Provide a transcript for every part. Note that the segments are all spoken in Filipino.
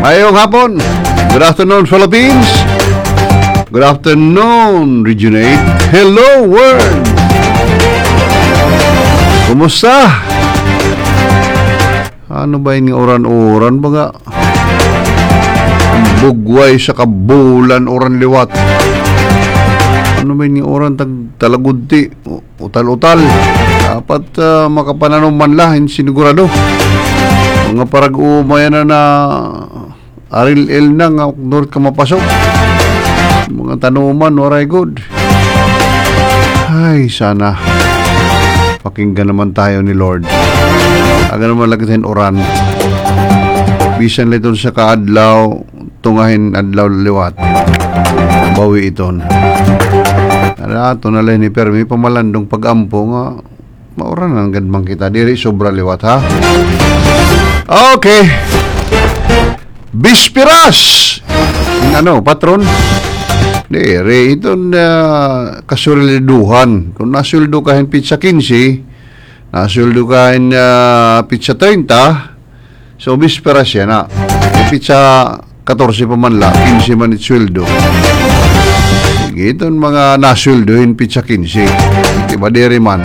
Ngayong hapon. Good afternoon, Philippines. Good afternoon, Region 8. Hello, world. Kumusta? Ano ba yung oran-oran baga? Bugway sa kabulan, oran liwat. Ano ba yung oran talagudti? Utal-utal. Dapat makapananaw man lahin sinigurado. Mga parag-umaya na aril-il na nga north ka mapasok. Mga tanuman, waray good. Ay, sana pakinggan naman tayo ni Lord. Aga naman lagitin oran. Bisan lito sa kaadlaw, tungahin adlaw liwat. Bawi iton. Ito na lang ni Permi pamalandong pag-ampo nga mauran ang gandmang kita. Diri sobra liwat ha. Okay. Bispiras. Ano, patron? Diri, ito kasulduhan. Kung nasuldo kahin pizza 15, nasuldo kahin pizza 30, so bispiras yan na. Pizza 14 pa man la, 15 man itsuldo. Sige, ito mga nasuldohin pizza 15. Diba diri man?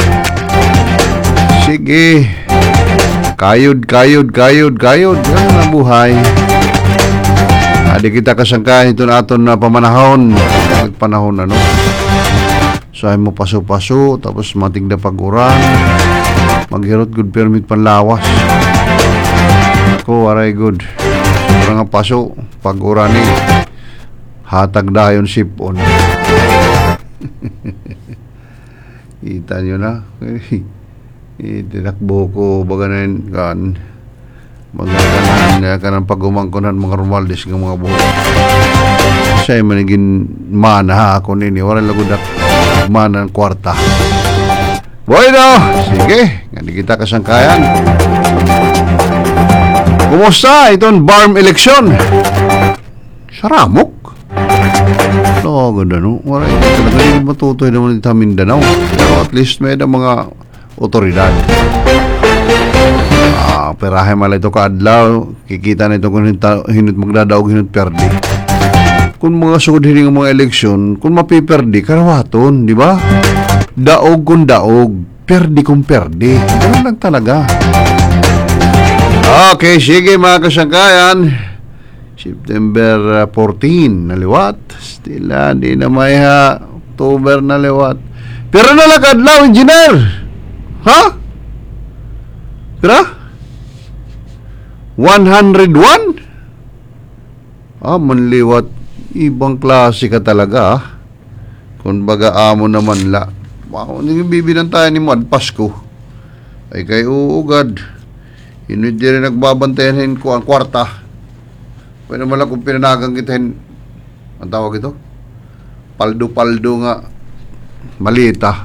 Sige. Kayod. Yan na buhay. Adi kita kasangkahin ito na aton na pamanahon. Nagpanahon ano. Sahay mo paso-paso, tapos mating na paguran. Maghirot good permit panlawas. Ako, waray good. Sobrang nga paso, paguran ni. Hatag dayon sipon. Kita nyo na. Itinakbo ko baga na yun kan magkakanan ka ng pagumangkunan mga Romualdez ng mga buhay siya maniging mana ha ako nini wala lagudak mana ng kwarta bueno sige hindi kita kasangkayan. Kumusta itong barm election saramok no ganda no wala talaga hindi matutoy naman dito Mindanao pero at least may na mga otoridad. Perahe mala ito kaadlaw, kikita na ito kung hinut magdadaog, hinut perdi. Kung mga sugod hiling mga eleksyon, kung mapiperdi, karawaton, di ba? Daog kung daog, perdi kung perdi. Ganun lang talaga. Okay, sige mga kasangkayan. September 14 na liwat. Still, di na may October na liwat. Pero nalakadlaw, engineer! Ha? Kira? 101? Manliwat. Ibang klase ka talaga, Kung baga amo naman la. Wow, bibinan tayo ni Mad Pasko. Ay kay uugad. Hindi rin nagbabantayan ko ang kwarta. Pwede naman lang kung pinanagang kitahin. Ang tawag ito? Paldo-paldo nga. Malita.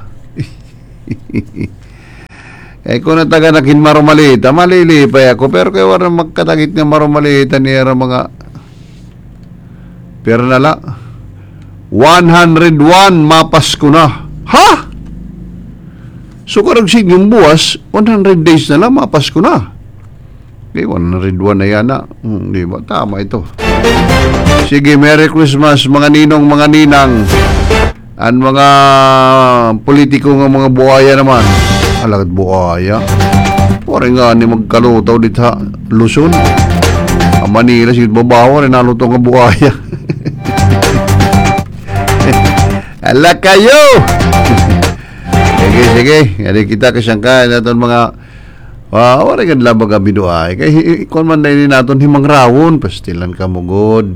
Kung nataga nakin marumalita, malilipay ako. Pero kaya wala magkatagit nga marumalita niya mga pero nala 101 mapas ko na. Ha? So karagsin yung buwas 100 days na lang mapas ko na. Okay, 101 na yan na. Di ba? Tama ito. Sige, Merry Christmas mga ninong, mga ninang. Ang mga politiko ng mga buhaya naman. Alagat buhaya. Pare nga ni magkalutaw dito ha. Luzon. Ang Manila, sige babawa rin nalutaw ng buhaya. Ala kayo! Sige. Hindi kita kasyangka natin mga wala kan labag abidoay. Kaya ikon man dahil natin himang rawon. Pastilan ka mugod.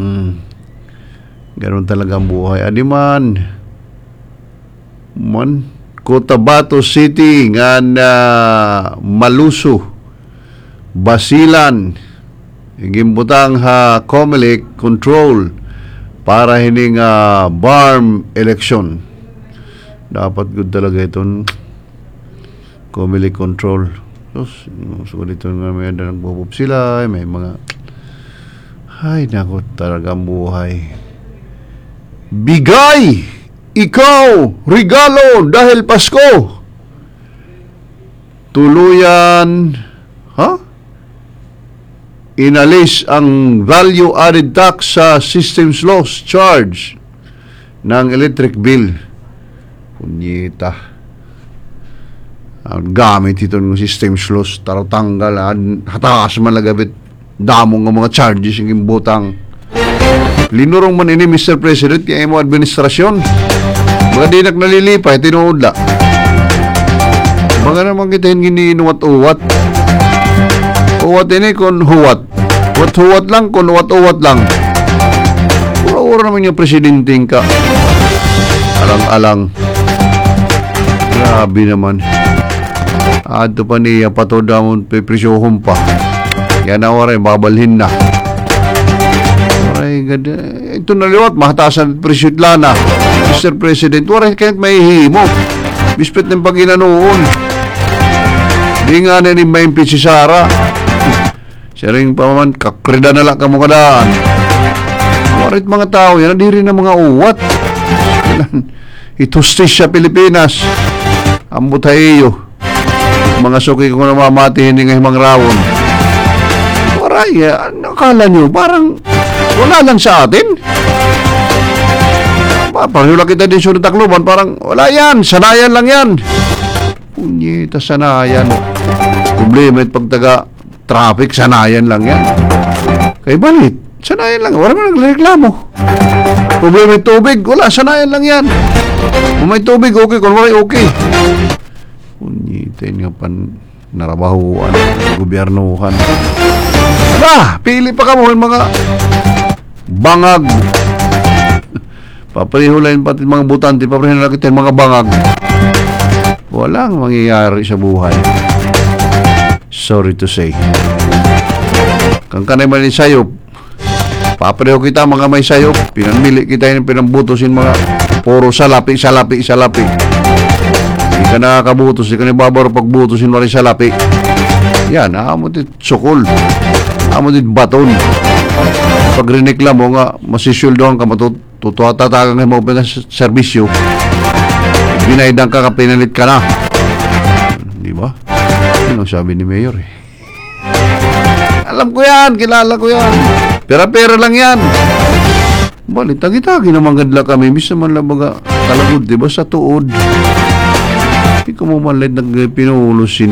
Ganon talaga ang buhay. Adiman. Cotabato City nga Maluso. Basilan. Gimbutang Comelec control para hining barm election. Dapat good talaga itong Comelec control. So dito nga may nagbubub sila, may mga ay nako talaga ang buhay. Bigay ikaw regalo dahil Pasko. Tuluyan inalis ang value added tax sa systems loss charge ng electric bill. Punyeta. Ang gamit ito ng systems loss, tanggal, hatakas man lagabit, damong ng mga charges yung butang. Linurong man ini Mr. President, kaya mo administrasyon. Mga di nalilipay, tinuudla. Baka naman kita hindi inuwat-uwat. Uwat ini kung huwat. Huwat lang kung uwat-uwat lang. Ura-ura naman yung presidenting ka. Alang-alang. Grabe naman. Ato pa niya patoda mo presyohon pa. Yan na waray, babalhin na. Waray, ganda. Ito naliwat, mahatasan presyo lana. Mr. President, waray kahit may himo. Bispit ng pag-inanoon. Di nga na ni ma-impeach si Sara. Siya rin pa man, kakrida na lang ka mo kadaan. Warit mga tao yan, hindi rin na mga uwat. Itustis sa Pilipinas. Ambot hayo. Mga suki ko na mamatihin ni ngayong mga rawon. Waray, nakala nyo, parang wala lang sa atin. Parang kita din sunod takluban, parang wala yan, sanayan lang yan. Punyeta, sanayan. Problema at pagtaga traffic, sanayan lang yan. Kaya balit, sanayan lang. Wala mo nagreklamo. Problema at tubig, wala, sanayan lang yan. Kung may tubig, okay. Kung wala, okay. Punyeta, yun nga pan narabahuan, gobyernuhan. Pili pa ka mo yung mga bangag. Paparihulayin pati mga butante, paparihulayin kita yung mga bangag. Walang mangyayari sa buhay. Sorry to say. Kang kanay man yung sayop, papareho kita mga may sayop, pinamili kita yung pinambutosin mga puro salapi. Hindi ka nakakabutos, hindi ka nababaro pagbutosin mo rin salapi. Yan, amot it sukol. Amot it baton. Pag rinikla mo nga, masisyuldohan ka, matutatagan ka mo pa serbisyo. Binaydan ka, pinalit ka na. Di ba? Yun ang sabi ni Mayor eh. Alam ko yan, kilala ko yan. Pera-pera lang yan. Bali, tagi-tagi naman gadla kami. Bisa man lang baga talagod, di ba? Sa tuod. Hindi ko mo malit nagpinulos sini.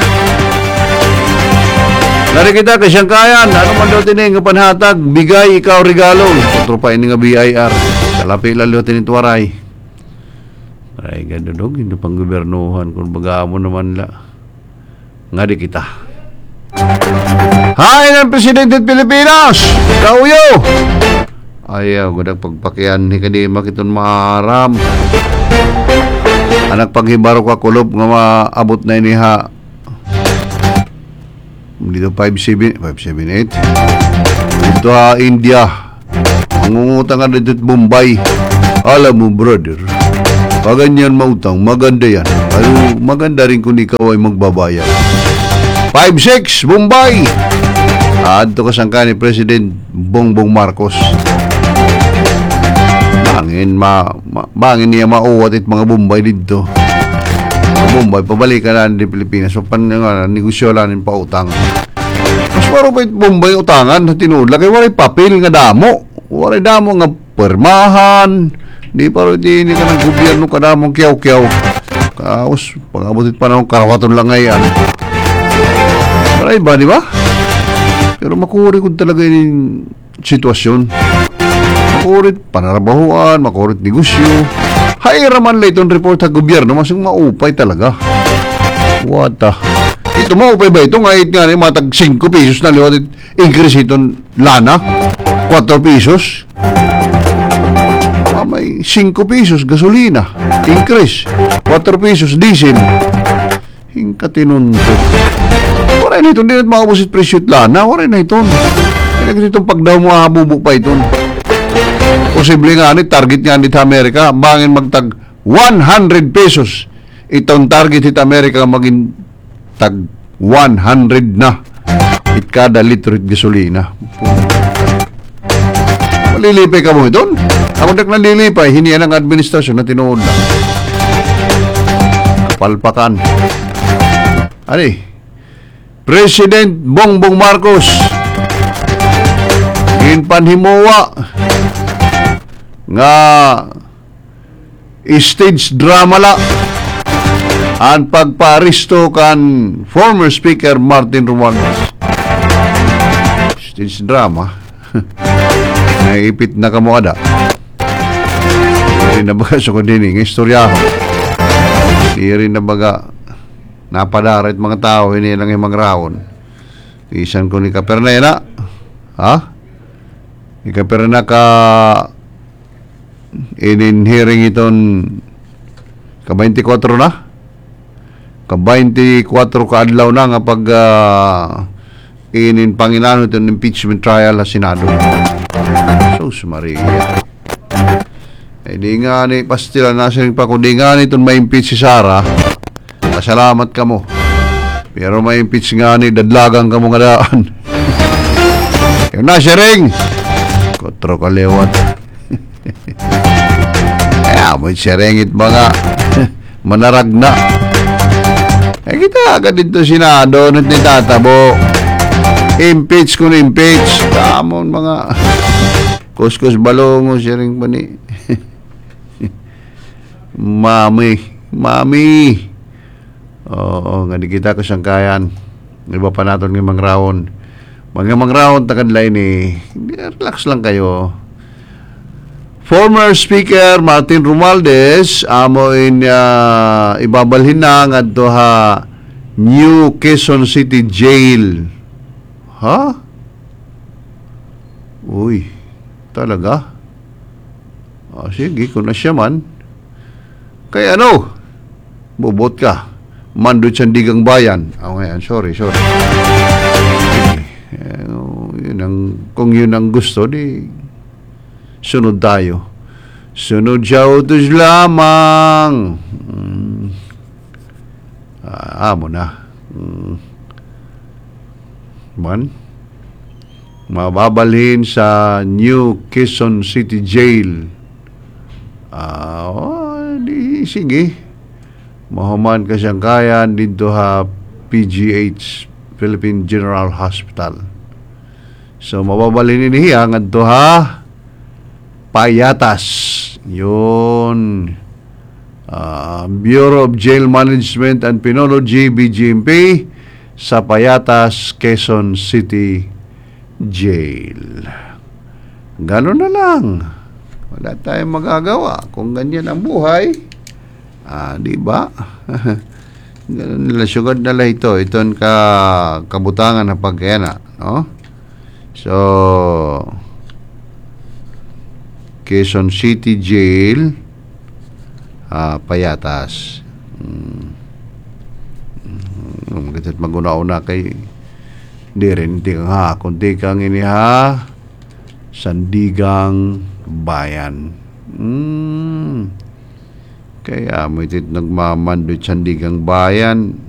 Lari kita kay siyang kayan. Ano man daw tining panhatag? Bigay, ikaw, regalo. Tropain nga BIR. Kalapi lalo tinitwaray. Ay, ganda dog. Hindi pang gobernuhan. Kung baga mo naman la. Nga di kita. Hay ng Presidente Pilipinas! Kauyo! Ayaw, gudag pagpakian. Hindi makiton maram. Anak paghibaro ka kulob nga maabot na iniha. Dito 578. Dito India. Mangungutang ka dito Bombay. Alam mo brother, paganyan mautang, maganda yan. Pero maganda rin kung ikaw ay magbabayad. 5-6, Bombay. Adto ka sangka ni President Bongbong Marcos. Bangin niya mauwat it mga Bombay dito. Bombay, pabalikan na di Pilipinas. So, negosyo lang yung pautang. Mas paro pa yung Bombay utangan na tinula. Kaya waray papel nga damo. Waray damo nga permahan. Di paro di ka ng gobyerno ka damong kiyaw-kiyaw. Kaos, pag-abutit pa ng karawaton lang ngayon. Waray ba, di ba? Pero makuri ko talaga yung sitwasyon. Makurit panarabahuan, makurit negosyo. Hayraman lang itong report sa gobyerno, masang maupay talaga. What the? Ito maupay ba ito? Ngayit nga rin, matag 5 pesos na liwat increase itong lana. 4 pesos. May 5 pesos gasolina. Increase. 4 pesos diesel. Hingkatinunto. Waray na ito, hindi natin makabusit presyo at lana. Waray na ito. Hindi itong pagdaw mo habubo pa ito. Posible nga ni target nga ni Amerika bangin magtag 100 pesos itong target ni Amerika maging tag 100 na it kada litro gasolina. Malilipay ka mo ito? Ako dak nalilipay, hiniyan ang administrasyon na tinuod na kapalpakan. Ani President Bongbong Marcos Irin panhimuwa nga stage drama la ang pagpaaristo kan former Speaker Martin Romualdez. Stage drama. Naipit na kamo ada. Iri na baga sa kundini ng istoryaho. Iri na baga napadarit mga tao ini lang yung magraon. Isan ko ni Kapernena. Ha? Ni Kapernena ka in-hearing iton ka-24 na? Ka-24 ka adlaw na nga pag inin Panginoon itong impeachment trial sa Senado. Sus Maria. Di nga ni pastila nasa rin pa kung di nga ni itong ma-impeach si Sara, pasalamat ka mo. Pero ma-impeach nga ni dadlagang ka mo nga daan. Yung nasa ring kotro kalewat. Kaya mo serengit mga manarag na. Kita agad dito Senado at nitatabo. Impeach kung impeach. Kamon mga kuskus balongo sering pa ni. Mami. Oo, nga di kita kasangkayan. Iba pa natin ng mga raon. Mga raon takadlay ni. Relax lang kayo. Former Speaker Martin Romualdez amo in ibabalhin na nga ha New Quezon City Jail. Ha? Uy, talaga? Sige, kung na siya man. Kaya ano? Bobot ka. Mando Sandigang Bayan. Ngayon, sorry. Kung yun ang gusto, di sunod tayo. Sunod siya utos lamang. Amo na. Mababalhin sa New Quezon City Jail. Sige. Mahuman kasangkayan dito ha PGH, Philippine General Hospital. So, mababalhin niya nga dito ha Payatas. Yun. Bureau of Jail Management and Penology, BGMP, sa Payatas, Quezon City Jail. Gano'n na lang. Wala tayong magagawa. Kung ganyan ang buhay, di ba? Ganun nila, sugod na lang ito. Ito kabutangan na pagkayana. No? So, Quezon City Jail, Payatas. Magatit maguna-una kay di rin nga kundi kang iniha Sandigang Bayan. Kaya mo itit nagmamandot Sandigang Bayan